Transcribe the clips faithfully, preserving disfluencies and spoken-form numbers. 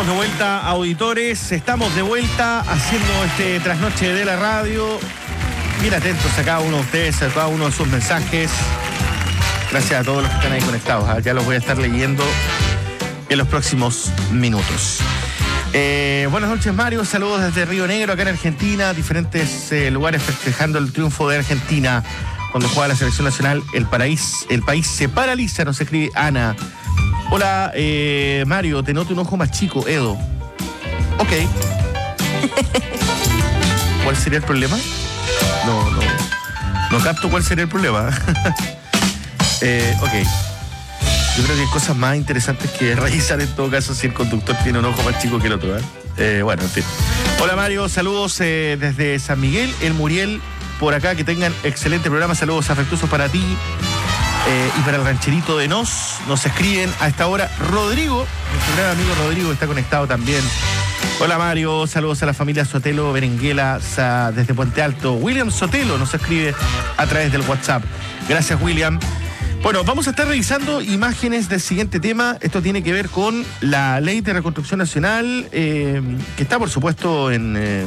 Estamos de vuelta, auditores, estamos de vuelta haciendo este trasnoche de la radio. Bien atentos a cada uno de ustedes, a cada uno de sus mensajes. Gracias a todos los que están ahí conectados, ¿eh? Ya los voy a estar leyendo en los próximos minutos. Eh, buenas noches, Mario, saludos desde Río Negro, acá en Argentina, diferentes eh, lugares festejando el triunfo de Argentina cuando juega la selección nacional. El, paraíso, el país se paraliza, nos escribe Ana. Hola, eh, Mario, te noto un ojo más chico, Edo. Ok. ¿Cuál sería el problema? No, no. No capto cuál sería el problema. eh, ok. Yo creo que hay cosas más interesantes que revisar en todo caso si el conductor tiene un ojo más chico que el otro, ¿eh? Eh, bueno, en fin. Hola, Mario, saludos eh, desde San Miguel, el Muriel, por acá, que tengan excelente programa. Saludos afectuosos para ti. Eh, y para el rancherito de Nos, nos escriben a esta hora Rodrigo, nuestro gran amigo Rodrigo está conectado también. Hola, Mario, saludos a la familia Sotelo Berenguela sa, desde Puente Alto. William Sotelo nos escribe a través del WhatsApp. Gracias, William. Bueno, vamos a estar revisando imágenes del siguiente tema. Esto tiene que ver con la Ley de Reconstrucción Nacional, eh, que está, por supuesto, en eh,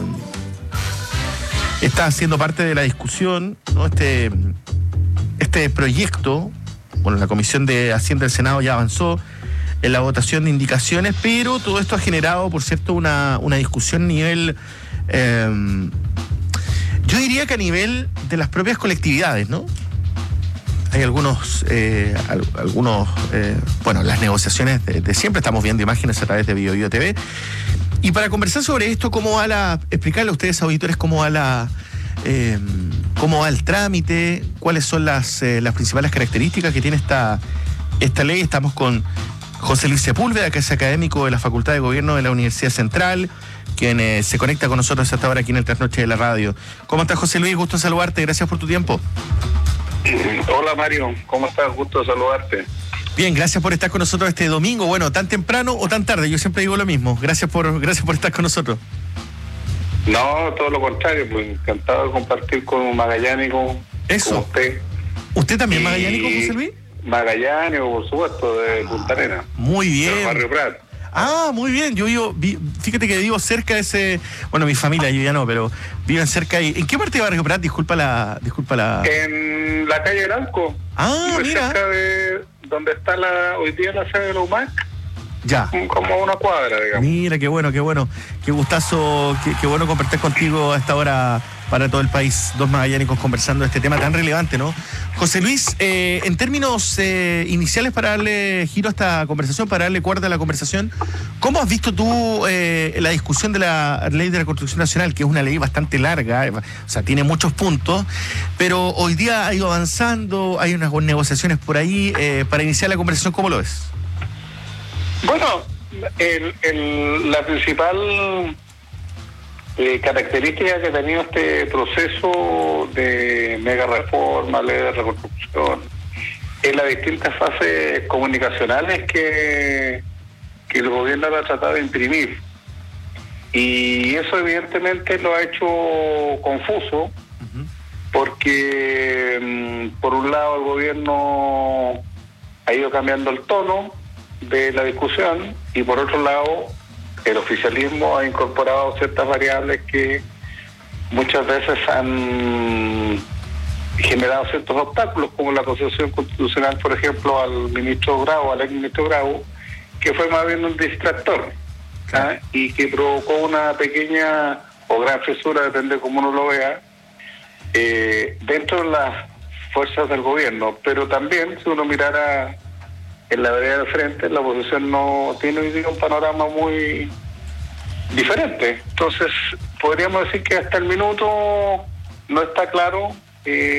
está siendo parte de la discusión, ¿no? Este... Este proyecto, bueno, la Comisión de Hacienda del Senado ya avanzó en la votación de indicaciones, pero todo esto ha generado, por cierto, una, una discusión a nivel, eh, yo diría que a nivel de las propias colectividades, ¿no? Hay algunos, eh, algunos eh, bueno, las negociaciones de, de siempre, estamos viendo imágenes a través de Bio Bio T V, y para conversar sobre esto, cómo va la, explicarle a ustedes, auditores, cómo va la... Eh, cómo va el trámite, cuáles son las, eh, las principales características que tiene esta, esta ley. Estamos con José Luis Sepúlveda, que es académico de la Facultad de Gobierno de la Universidad Central, quien eh, se conecta con nosotros hasta ahora aquí en el Trasnoche de la Radio. ¿Cómo estás, José Luis? Gusto en saludarte, gracias por tu tiempo. Hola, Mario, ¿cómo estás? Gusto de saludarte. Bien, gracias por estar con nosotros este domingo. Bueno, tan temprano o tan tarde, yo siempre digo lo mismo. Gracias por, gracias por estar con nosotros. No, todo lo contrario, pues encantado de compartir con un magallánico. Eso. Como usted. ¿Usted también es magallánico, José Luis? Magallánico, por supuesto, de Punta Arenas. Muy bien. Del Barrio Prat. Ah, muy bien. Yo vivo, vi, fíjate que vivo cerca de ese, bueno, mi familia, yo ya no, pero viven cerca ahí. ¿En qué parte de Barrio Prat? Disculpa la, disculpa la. En la calle Arauco. Ah, muy mira. cerca de donde está la, hoy día la sede de la U M A C. Ya. Como una cuadra, digamos. Mira, qué bueno, qué bueno. Qué gustazo, qué, qué bueno compartir contigo a esta hora para todo el país. Dos magallánicos conversando de este tema tan relevante, ¿no? José Luis, eh, en términos eh, iniciales para darle giro a esta conversación, para darle cuerda a la conversación, ¿cómo has visto tú eh, la discusión de la Ley de Reconstrucción Nacional, que es una ley bastante larga, o sea, tiene muchos puntos, pero hoy día ha ido avanzando, hay unas negociaciones por ahí, eh, para iniciar la conversación, ¿cómo lo ves? Bueno, el, el, la principal eh, característica que ha tenido este proceso de mega reforma, ley de reconstrucción, es las distintas fases comunicacionales que, que el gobierno ha tratado de imprimir. Y eso evidentemente lo ha hecho confuso, uh-huh. porque por un lado el gobierno ha ido cambiando el tono de la discusión y por otro lado el oficialismo ha incorporado ciertas variables que muchas veces han generado ciertos obstáculos, como la acusación constitucional, por ejemplo, al ministro Grau, al ex ministro Grau, que fue más bien un distractor, ¿ah? Y que provocó una pequeña o gran fisura, depende de cómo uno lo vea, eh, dentro de las fuerzas del gobierno. Pero también, si uno mirara en la vereda de frente, la oposición no tiene hoy día un panorama muy diferente. Entonces, podríamos decir que hasta el minuto no está claro eh,